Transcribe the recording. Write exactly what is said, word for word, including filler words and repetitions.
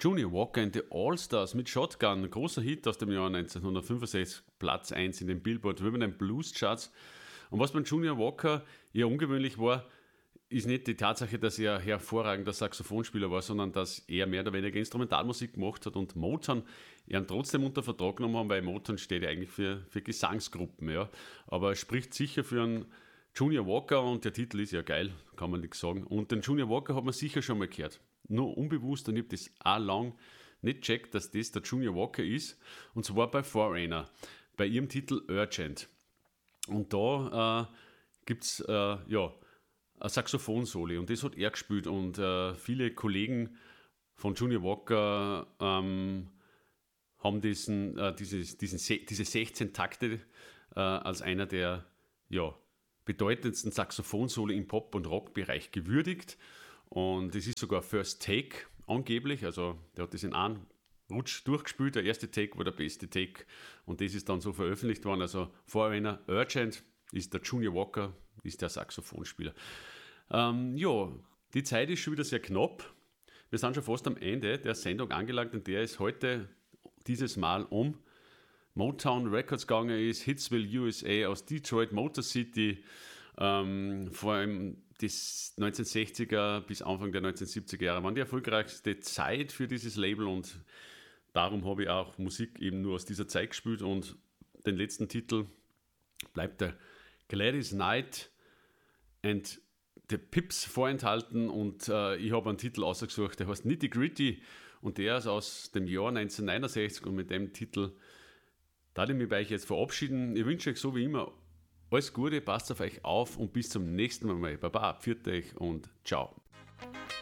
Junior Walker and the All-Stars mit Shotgun, großer Hit aus dem Jahr neunzehnhundertfünfundsechzig, Platz eins in den Billboard Rhythm and Blues Charts. Und was beim Junior Walker eher ungewöhnlich war, ist nicht die Tatsache, dass er hervorragender Saxophonspieler war, sondern dass er mehr oder weniger Instrumentalmusik gemacht hat und Motown ihn trotzdem unter Vertrag genommen haben, weil Motown steht ja eigentlich für, für Gesangsgruppen. Ja. Aber er spricht sicher für einen Junior Walker und der Titel ist ja geil, kann man nichts sagen. Und den Junior Walker hat man sicher schon mal gehört. Nur unbewusst, und ich habe das auch lang nicht gecheckt, dass das der Junior Walker ist. Und zwar bei Foreigner, bei ihrem Titel Urgent. Und da äh, gibt es äh, ja, ein Saxophon-Soli und das hat er gespielt. Und äh, viele Kollegen von Junior Walker ähm, haben diesen, äh, dieses, diesen, diese sechzehn Takte äh, als einer der ja, bedeutendsten Saxophon-Soli im Pop- und Rock-Bereich gewürdigt. Und es ist sogar First Take angeblich, also der hat das in einem Rutsch durchgespielt. Der erste Take war der beste Take und das ist dann so veröffentlicht worden. Also Foreigner Urgent ist der Junior Walker, ist der Saxophonspieler. Ähm, ja, die Zeit ist schon wieder sehr knapp. Wir sind schon fast am Ende der Sendung angelangt und der ist heute dieses Mal um Motown Records gegangen ist, Hitsville, U S A, aus Detroit, Motor City, ähm, vor allem das neunzehnhundertsechziger bis Anfang der neunzehnhundertsiebziger Jahre waren die erfolgreichste Zeit für dieses Label und darum habe ich auch Musik eben nur aus dieser Zeit gespielt und den letzten Titel bleibt der Gladys Knight and the Pips vorenthalten und äh, ich habe einen Titel ausgesucht, der heißt Nitty Gritty und der ist aus dem Jahr neunzehnhundertneunundsechzig und mit dem Titel darf ich mich bei euch jetzt verabschieden. Ich wünsche euch so wie immer alles Gute, passt auf euch auf und bis zum nächsten Mal. Baba, pfiat euch und ciao.